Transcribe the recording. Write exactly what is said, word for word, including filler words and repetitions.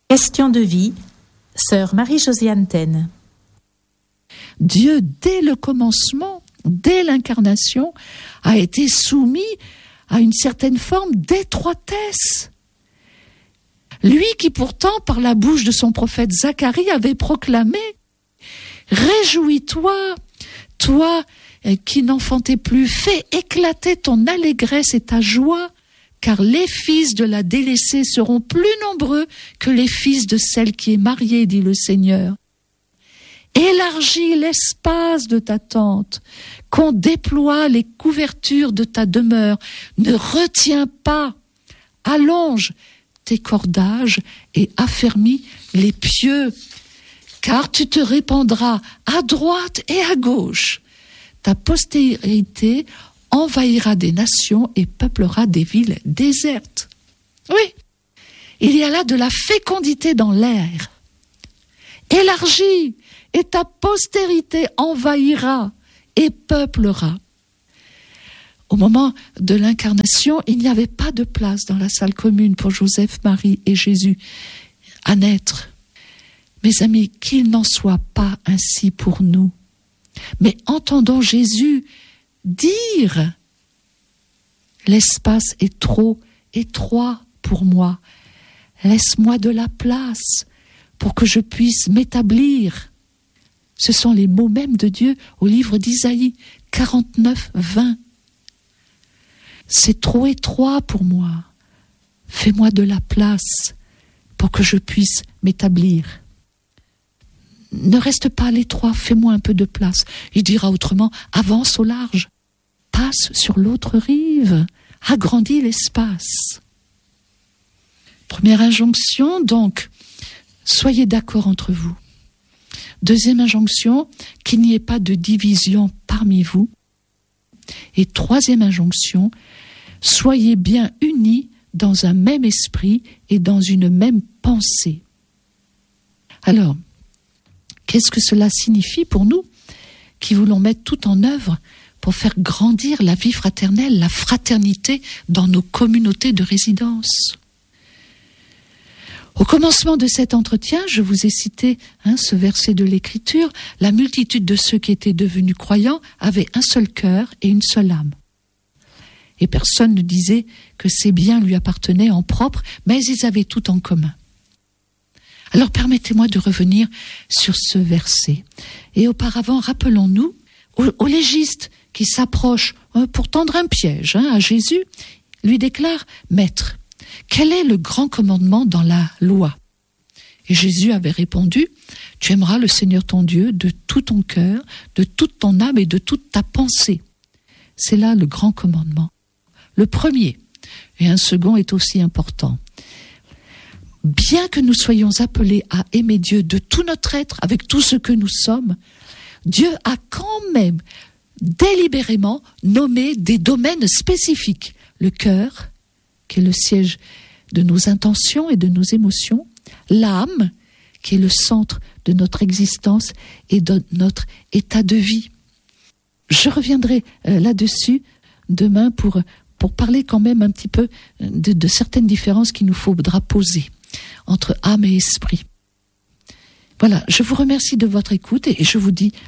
Question de vie, sœur Marie-Josiane Taine. Dieu, dès le commencement, dès l'incarnation, a été soumis à une certaine forme d'étroitesse. Lui qui pourtant, par la bouche de son prophète Zacharie, avait proclamé « Réjouis-toi, toi qui n'enfantais plus, fais éclater ton allégresse et ta joie, car les fils de la délaissée seront plus nombreux que les fils de celle qui est mariée, dit le Seigneur. Élargis l'espace de ta tente, qu'on déploie les couvertures de ta demeure. Ne retiens pas, allonge tes cordages et affermis les pieux, car tu te répandras à droite et à gauche. Ta postérité envahira des nations et peuplera des villes désertes. Oui, il y a là de la fécondité dans l'air. Élargis, et ta postérité envahira et peuplera. Au moment de l'incarnation, il n'y avait pas de place dans la salle commune pour Joseph, Marie et Jésus à naître. Mes amis, qu'il n'en soit pas ainsi pour nous. Mais entendons Jésus dire « L'espace est trop étroit pour moi. Laisse-moi de la place pour que je puisse m'établir. » Ce sont les mots mêmes de Dieu au livre d'Isaïe quarante-neuf, vingt. C'est trop étroit pour moi. Fais-moi de la place pour que je puisse m'établir. Ne reste pas à l'étroit, fais-moi un peu de place. Il dira autrement, avance au large, passe sur l'autre rive, agrandis l'espace. Première injonction, donc, soyez d'accord entre vous. Deuxième injonction, qu'il n'y ait pas de division parmi vous. Et troisième injonction, soyez bien unis dans un même esprit et dans une même pensée. Alors, qu'est-ce que cela signifie pour nous qui voulons mettre tout en œuvre pour faire grandir la vie fraternelle, la fraternité dans nos communautés de résidence ? Au commencement de cet entretien, je vous ai cité hein, ce verset de l'Écriture. La multitude de ceux qui étaient devenus croyants avaient un seul cœur et une seule âme. Et personne ne disait que ces biens lui appartenaient en propre, mais ils avaient tout en commun. Alors permettez-moi de revenir sur ce verset. Et auparavant, rappelons-nous, au, au légiste qui s'approche hein, pour tendre un piège hein, à Jésus, lui déclare « Maître, quel est le grand commandement dans la loi ?» Et Jésus avait répondu, « Tu aimeras le Seigneur ton Dieu de tout ton cœur, de toute ton âme et de toute ta pensée. » C'est là le grand commandement. Le premier, et un second est aussi important. Bien que nous soyons appelés à aimer Dieu de tout notre être, avec tout ce que nous sommes, Dieu a quand même délibérément nommé des domaines spécifiques. Le cœur, qui est le siège de nos intentions et de nos émotions, l'âme, qui est le centre de notre existence et de notre état de vie. Je reviendrai euh, là-dessus demain pour, pour parler quand même un petit peu de, de certaines différences qu'il nous faudra poser entre âme et esprit. Voilà, je vous remercie de votre écoute et je vous dis